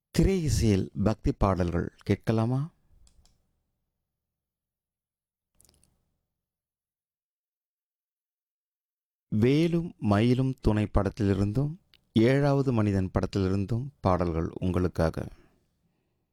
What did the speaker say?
திரை இசையில் பக்தி பாடல்கள் கேட்கலாமா? வேலும் மயிலும் துணை படத்திலிருந்தும், ஏழாவது மனிதன் படத்திலிருந்தும் பாடல்கள் உங்களுக்காக.